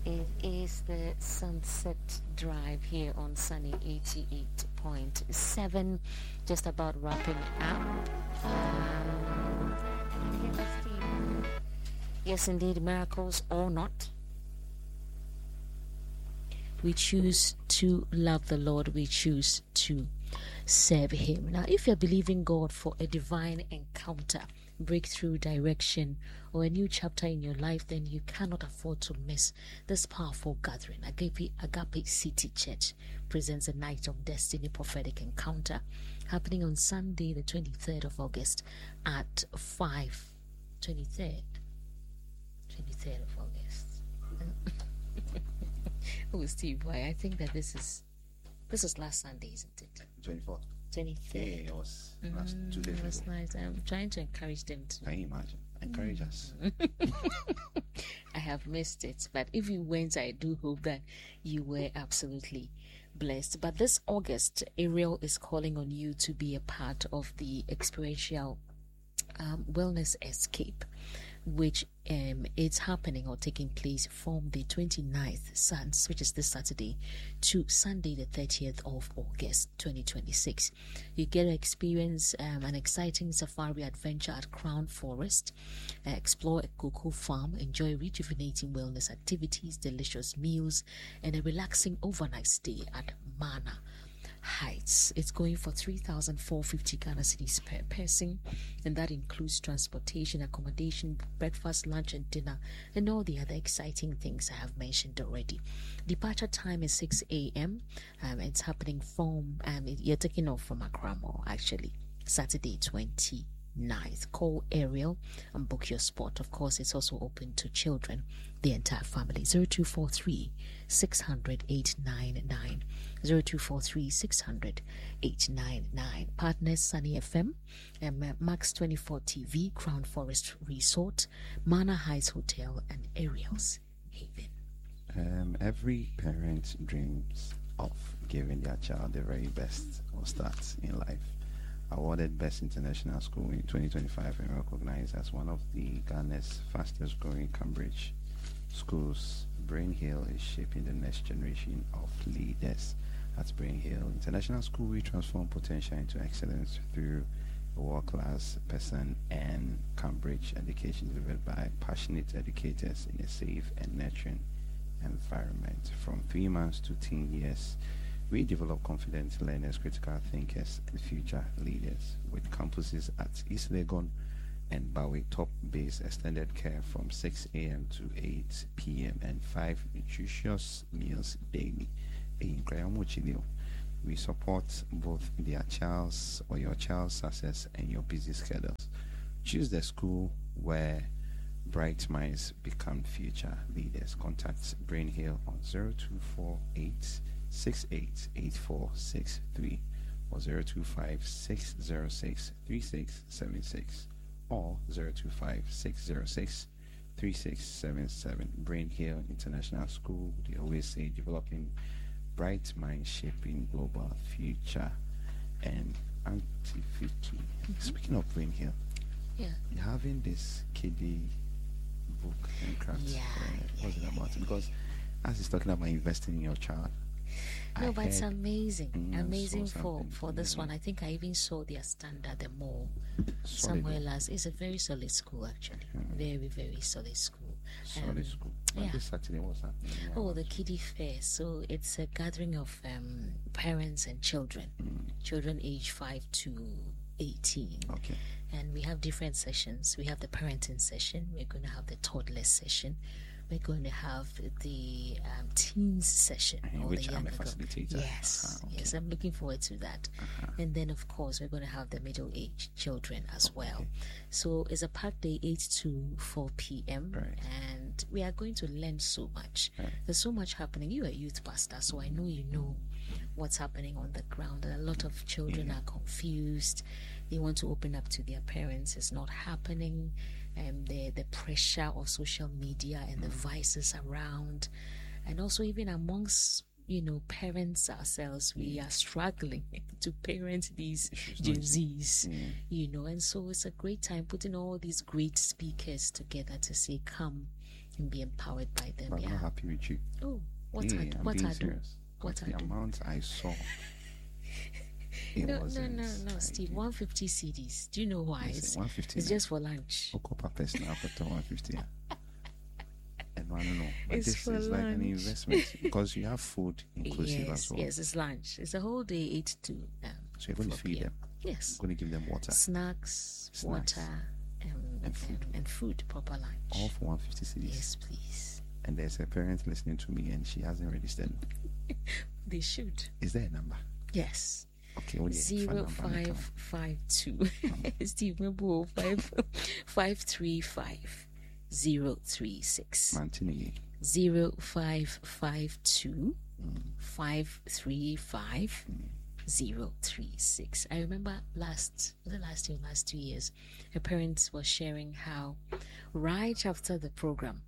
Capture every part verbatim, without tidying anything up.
It is the Sunset Drive here on Sunny eighty-eight point seven. Just about wrapping up. Um, yes, indeed, miracles or not. We choose to love the Lord. We choose to serve Him. Now, if you're believing God for a divine encounter, breakthrough, direction, or a new chapter in your life, then you cannot afford to miss this powerful gathering. Agape, Agape City Church presents a Night of Destiny prophetic encounter happening on Sunday, the twenty-third of August at five. twenty-third. twenty-third of August. Oh, Steve, why? I think that this is this was last Sunday, isn't it? twenty-fourth. twenty-third. Yeah, it was last Mm, two days it was ago. nice. I'm trying to encourage them to. Can you imagine? Encourage us. I have missed it, but if you went, I do hope that you were absolutely blessed. But this August, Ariel is calling on you to be a part of the experiential um, wellness escape, which um, it's happening or taking place from the twenty-ninth, Sans, which is this Saturday, to Sunday, the thirtieth of August, twenty twenty-six. You get to experience um, an exciting safari adventure at Crown Forest, uh, explore a cocoa farm, enjoy rejuvenating wellness activities, delicious meals, and a relaxing overnight stay at Mana Heights. It's going for three thousand four hundred fifty Ghana cedis per person, and that includes transportation, accommodation, breakfast, lunch, and dinner, and all the other exciting things I have mentioned already. Departure time is six a.m. Um, it's happening from, um, you're taking off from Accra Mall, actually, Saturday twenty-ninth. Call Ariel and book your spot. Of course, it's also open to children, the entire family. zero two four three, six hundred, eight nine nine. zero two four three, six hundred, eight nine nine. Partners Sunny F M, um, Max twenty-four T V, Crown Forest Resort, Manor Heights Hotel, and Ariel's Haven. Um, every parent dreams of giving their child the very best or start in life. Awarded Best International School in twenty twenty-five and recognized as one of the Ghana's fastest growing Cambridge schools, Brain Hill is shaping the next generation of leaders. At Brain Hill International School, we transform potential into excellence through a world-class person and Cambridge education delivered by passionate educators in a safe and nurturing environment. From three months to ten years, we develop confident learners, critical thinkers, and future leaders. With campuses at East Legon and Bowie, top-based extended care from six a.m. to eight p.m. and five nutritious meals daily. We support both their child's or your child's success and your busy schedules. Choose the school where bright minds become future leaders. Contact Brain Hill on zero two four eight six eight eight four six three or zero two five six zero six three six seven six or zero two five six zero six three six seven seven. Brain Hill International School, they always say developing bright minds shaping global future. And Auntie Vicky, mm-hmm. Speaking of Brain Hill, yeah, you're having this kiddie book and craft. Yeah, uh, what's yeah, it about? yeah, Because as he's talking about investing in your child, no, I but it's heard- amazing, Mm, amazing saw for something, for this yeah. one. I think I even saw their stand at the mall Solid, somewhere last. It's a very solid school, actually. Mm. Very, very solid school. solid um, school. And yeah. this Saturday, what's happening? Yeah, Oh, the what's- kiddie fair. So it's a gathering of um, parents and children, Mm, children age five to eighteen. okay. And we have different sessions. We have the parenting session. We're going to have the toddler session. We're going to have the um, teens session. In or which the I'm a young adult. facilitator. Yes, Ah, okay. yes. I'm looking forward to that. Uh-huh. And then, of course, we're going to have the middle-aged children as well. Okay. So it's a packed day, eight to four p.m. Right. And we are going to learn so much. Right. There's so much happening. You're a youth pastor, so I know you know what's happening on the ground. And a lot of children Yeah. are confused. They want to open up to their parents. It's not happening. Um, the, the pressure of social media and the vices around. And also even amongst, you know, parents ourselves, we are struggling to parent these Issues, Gen not easy. Zs, Mm. you know. And so it's a great time putting all these great speakers together to say, come, and be empowered by them. But yeah. I'm not happy with you. Oh, what yeah, I, I'm what being I do? serious. What the I do? amount I saw. It no, no, wasn't no, no, like Steve. one hundred fifty C Ds. Do you know why? Listen, It's, one hundred fifty it's now. just for lunch. Okopa person after one hundred fifty. And I don't know. But It's this for is like an lunch. investment because you have food inclusive Yes, as well. yes, it's lunch. It's a whole day, eight to um, So you're going to four feed p m. them. Yes. You're going to give them water. Snacks, Snacks. water, um, And food. um, and food, proper lunch. All for one hundred fifty C Ds. Yes, please. And there's a parent listening to me and she hasn't registered. They should. Is there a number? Yes. Okay, what is it? Zero five five two. Steve Mebo five five three five zero three six. Mantini. Zero five five two five three five zero three six. I remember last the last year, last two years, her parents were sharing how right after the program,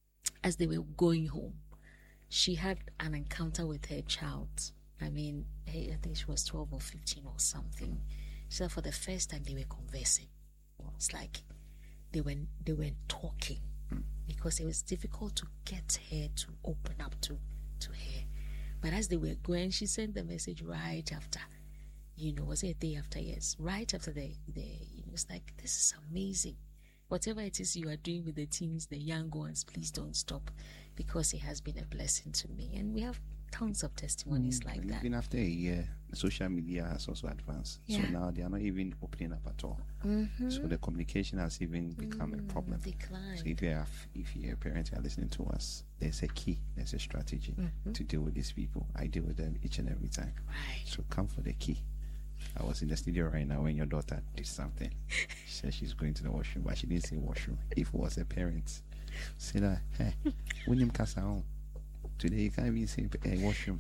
as they were going home, she had an encounter with her child. I mean, I think she was twelve or fifteen or something. So for the first time they were conversing. It's like they were they were talking because it was difficult to get her to open up to, to her. But as they were going, she sent the message right after. You know, was it a day after? Yes, right after the the. You know, it's like this is amazing. Whatever it is you are doing with the teens, the young ones, please don't stop, because it has been a blessing to me, and we have tons of testimonies Mm, like and that. Even after a year, social media has also advanced. Yeah. So now they are not even opening up at all. Mm-hmm. So the communication has even become Mm, a problem. Decline. So if you have, if you're a parent and are listening to us, there's a key, there's a strategy Mhm. to deal with these people. I deal with them each and every time. Right. So come for the key. I was in the studio right now when your daughter did something. She said she's going to the washroom, but she didn't say washroom. If it was a parent, say that, hey, William Casa, today you can't even say hey, washroom.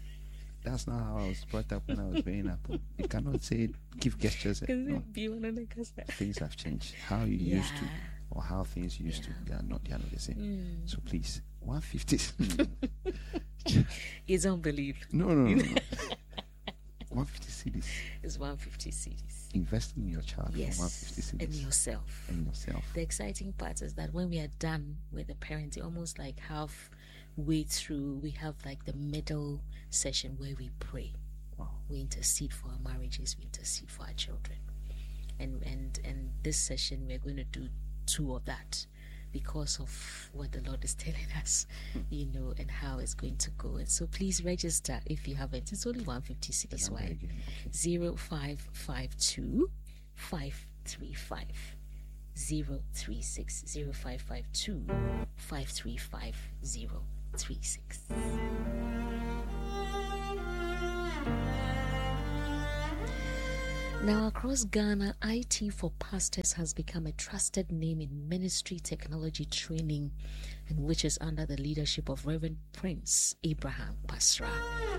That's not how I was brought up when I was growing up. You cannot say, give gestures. No, things have changed. How you Yeah. used to, or how things used to, they are not, they are not the same. Mm. So please, one fifty. It's unbelievable. no, no, no, no. one fifty C Ds. It's one hundred fifty C Ds. Invest in your child Yes. for one fifty C And Ds. yourself. And yourself. The exciting part is that when we are done with the parenting, almost like halfway through, we have like the middle session where we pray. Wow. We intercede for our marriages, we intercede for our children. And and and this session we're going to do two of that because of what the Lord is telling us, you know, and how it's going to go. And so please register if you haven't. It's only one hundred fifty C Ds. Number Why? again, okay. Zero five five two five three five zero three six zero five five two five three five zero three six. Now, across Ghana, I T for Pastors has become a trusted name in ministry technology training, and which is under the leadership of Reverend Prince Abraham Pasra.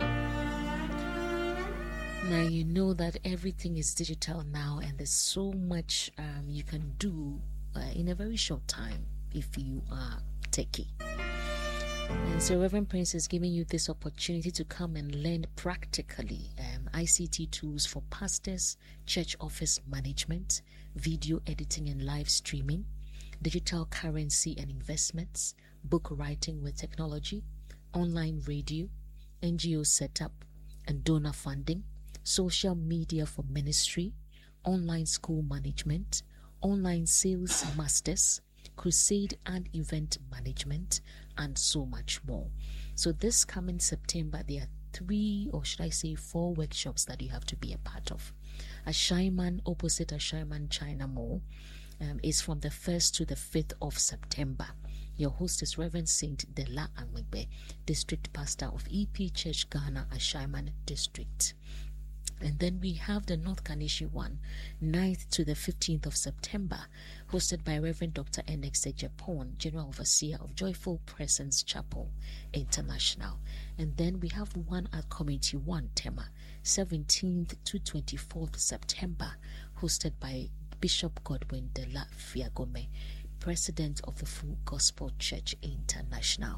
Now, you know that everything is digital now, and there's so much um, you can do uh, in a very short time if you are techie. And so Reverend Prince is giving you this opportunity to come and learn practically um, I C T tools for pastors, church office management, video editing and live streaming, digital currency and investments, book writing with technology, online radio, N G O setup and donor funding, social media for ministry, online school management, online sales masters, crusade and event management, and so much more. So this coming September, there are three, or should I say four workshops that you have to be a part of. Ashaiman, opposite Ashaiman China Mall, um, is from the first to the fifth of September. Your host is Reverend Saint Dela Anwegbe, District Pastor of E P Church Ghana, Ashaiman District. And then we have the North Kanishi one, ninth to the fifteenth of September, hosted by Reverend Doctor N X Japon, General Overseer of Joyful Presence Chapel International. And then we have one at Community one, Tema, seventeenth to twenty-fourth September, hosted by Bishop Godwin de la Fiagome, President of the Full Gospel Church International.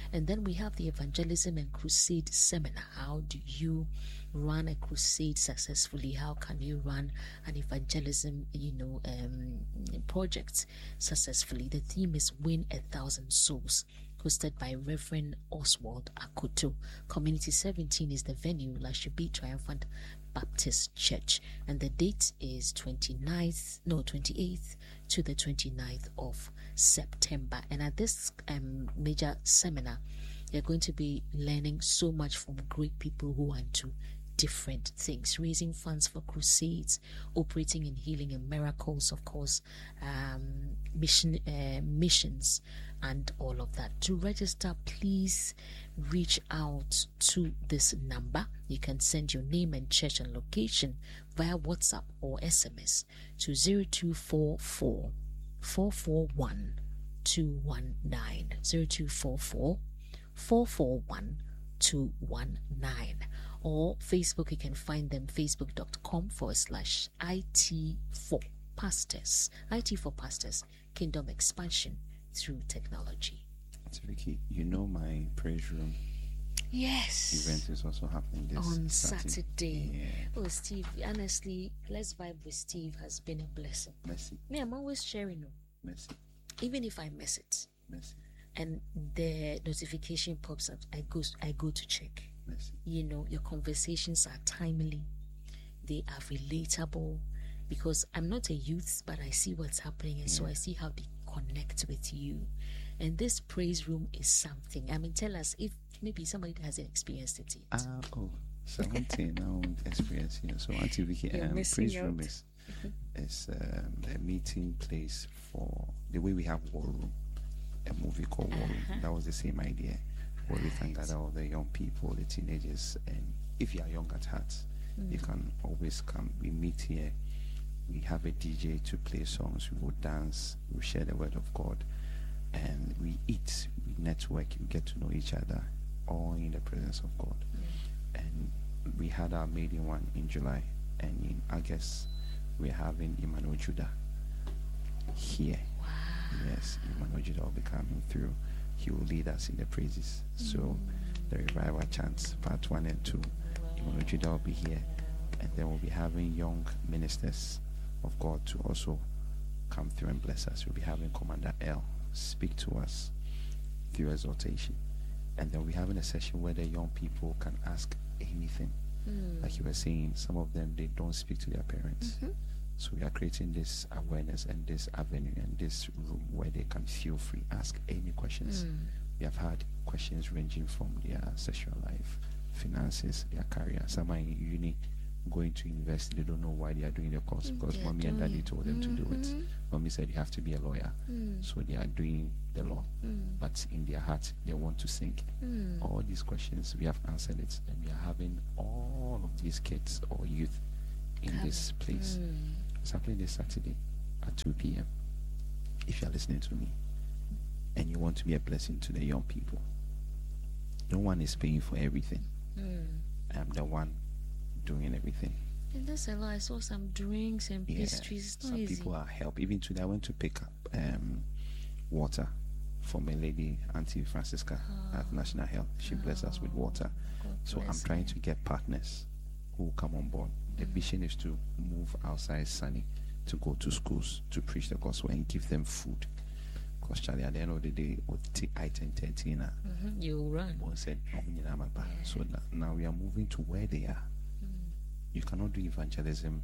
And then we have the Evangelism and Crusade Seminar. How do you run a crusade successfully? How can you run an evangelism, you know, um, project successfully? The theme is Win a Thousand Souls, hosted by Reverend Oswald Akoto. Community seventeen is the venue, Lashibi Triumphant Baptist Church, and the date is twenty-ninth, no, twenty-eighth to the twenty-ninth of September. And at this um, major seminar, you're going to be learning so much from great people who are into different things, raising funds for crusades, operating in healing and miracles, of course, um, mission uh, missions, and all of that. To register, please reach out to this number. You can send your name and church and location via WhatsApp or S M S to zero two four four, four four one, two one nine, zero two four four, four four one, two one nine. Or Facebook, you can find them facebook.com forward slash IT for Pastors. I T for Pastors, Kingdom Expansion through Technology. So Vicky, you know my praise room Yes. event is also happening this On Saturday. Saturday. Yeah. Oh, Steve, honestly, Let's Vibe with Steve has been a blessing. Messi, Me, I'm always sharing them, Messi, even if I miss it. Messi, And the notification pops up, I go, I go to check. Messi. You know, your conversations are timely, they are relatable, because I'm not a youth, but I see what's happening, and so I see how they connect with you. And this praise room is something. I mean, tell us if maybe somebody hasn't experienced it yet. Ah, oh, seventeen now experience here. So Auntie Vicky, You're um, missing praise room out. is is um, a meeting place for the way we have War Room, a movie called War Room. Uh-huh. That was the same idea, where we can gather all the young people, the teenagers, and if you are young at heart, you can always come. We meet here. We have a D J to play songs. We will dance. We share the word of God, and we eat. We network. We get to know each other, all in the presence of God. And we had our maiden one in July, and in August we're having Emmanuel Judah here. Wow. Yes, Emmanuel Judah will be coming through. He will lead us in the praises. So the revival chants, part one and two. Emmanuel Judah will be here, and then we'll be having young ministers of God to also come through and bless us. We'll be having Commander L speak to us through exhortation, and then we'll be having a session where the young people can ask anything. Mm. Like you were saying, some of them, they don't speak to their parents. Mhm. So we are creating this awareness and this avenue and this room where they can feel free, ask any questions. Mm. We have had questions ranging from their sexual life, finances, their career. Some are in uni, going to university, they don't know why they are doing the course because They're mommy and daddy doing- told them to do it. Mhm. Mommy said you have to be a lawyer, Mm. so they are doing the law. Mm. But in their heart, they want to sing. Mm. All these questions, we have answered it, and we are having all of these kids or youth in this place. Mm. It's happening this Saturday at two p.m. If you are listening to me and you want to be a blessing to the young people, no one is paying for everything. Mm. I'm the one doing everything. And that's a lot. I saw some drinks and Yeah, pastries. It's not some easy. people are help. Even today, I went to pick up um, water from a lady, Auntie Francisca at National Health. She blessed us with water. God So I'm bless trying her. to get partners who will come on board. The vision is to move outside Sunny to go to schools to preach the gospel and give them food. Because Charlie, at the end of the day, with I ten thirteen, Mhm. You run. one said, "Oh, you know, my pa." So na- now we are moving to where they are. You cannot do evangelism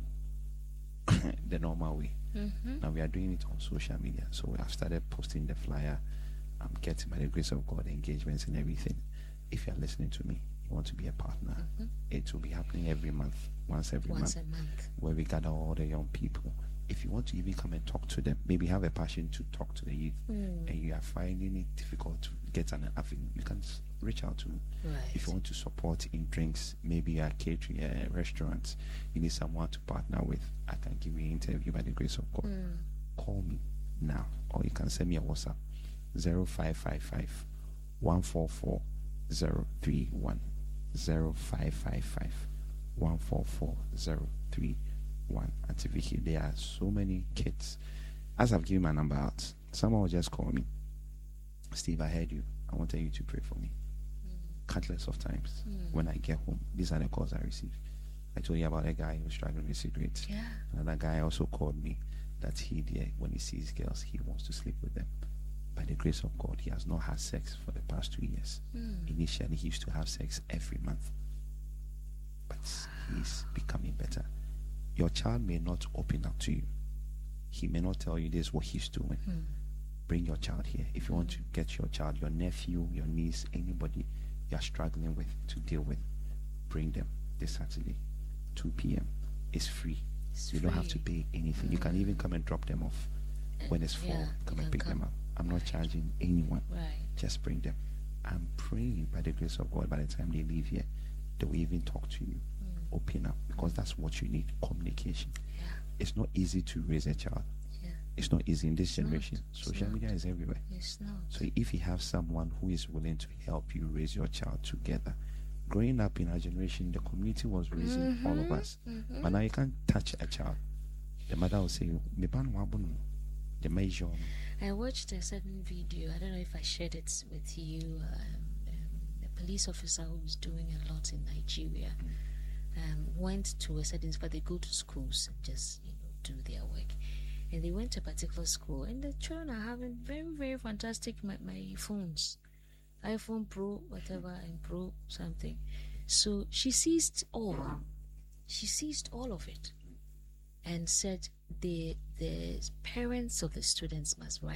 the normal way. Mm-hmm. Now we are doing it on social media. So I've started posting the flyer. I'm getting, by the grace of God, engagements and everything. If you are listening to me, you want to be a partner, Mhm. it will be happening every month, once every Once month, a month. where we gather all the young people. If you want to even come and talk to them, maybe have a passion to talk to the youth, Mm. and you are finding it difficult to get an avenue, you can s- reach out to me. Right. If you want to support in drinks, maybe you are catering a restaurant, you need someone to partner with, I can give you an interview by the grace of God. Mm. Call me now, or you can send me a WhatsApp zero five five five, one four four, zero three one, zero five five five, one four four, zero three one. Auntie Vicky, there are so many kids. As I've given my number out, someone will just call me. Steve, I heard you. I wanted you to pray for me. Mm. Countless of times. Mm. When I get home, these are the calls I receive. I told you about a guy who was struggling with cigarettes. Yeah. Another guy also called me that he, there, when he sees girls, he wants to sleep with them. By the grace of God, he has not had sex for the past two years. Mm. Initially, he used to have sex every month. But he's becoming better. Your child may not open up to you. He may not tell you this is what he's doing. Mm. Bring your child here. If you want to get your child, your nephew, your niece, anybody you are struggling with to deal with, bring them this Saturday, two p.m. It's free. It's You free. don't have to pay anything. Mm. You can even come and drop them off when it's full. Yeah, come you and can pick come. them up. I'm not charging anyone. Right. Just bring them. I'm praying by the grace of God, by the time they leave here, they will even talk to you. Mm. Open up, because that's what you need, communication. Yeah. It's not easy to raise a child. Yeah. It's not easy in this It's generation. not. It's Social not. media is everywhere. It's not. So if you have someone who is willing to help you raise your child together, growing up in our generation, the community was raising Mhm. all of us. Mhm. But now you can't touch a child. The mother will say, "Me ban wabunu." The major. I watched a certain video. I don't know if I shared it with you. Um, um, a police officer who was doing a lot in Nigeria um, went to a certain spot. They go to schools and just you know do their work. And they went to a particular school, and the children are having very, very fantastic my, my phones, iPhone Pro, whatever, and Pro something. So she seized all. She seized all of it, and said the the parents of the students must write